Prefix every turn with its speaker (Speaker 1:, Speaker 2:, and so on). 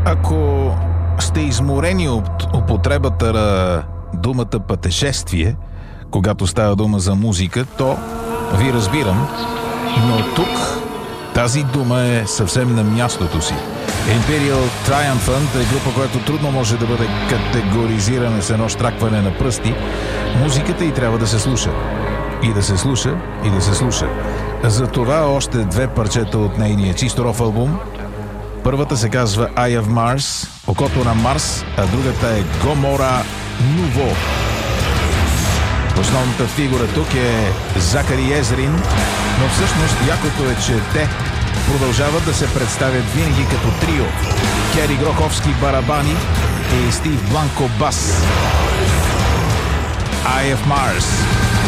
Speaker 1: Ако сте изморени от употребата на думата пътешествие, когато става дума за музика, то ви разбирам, но тук тази дума е съвсем на мястото си. Imperial Triumphant е група, която трудно може да бъде категоризирана с едно щракване на пръсти. Музиката й трябва да се слуша. И да се слуша, и да се слуша. Затова още две парчета от нейния чисто рок албум. Първата се казва Eye of Mars, окото на Марс, а другата е Gomorrah Nouveau. Основната фигура тук е Закари Езрин, но всъщност якото е, че те продължават да се представят винаги като трио. Кери Гроховски барабани и Стив Бланко бас. Eye of Mars.